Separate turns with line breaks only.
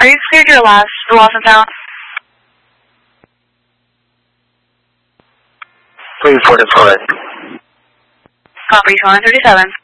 Are you cleared your loss and found?
Please report is correct.
Copy, 2137.